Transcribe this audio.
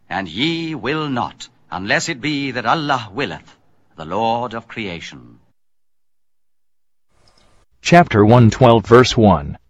And ye will not, unless it be that Allah willeth, the Lord of creation. Chapter 112, verse 1.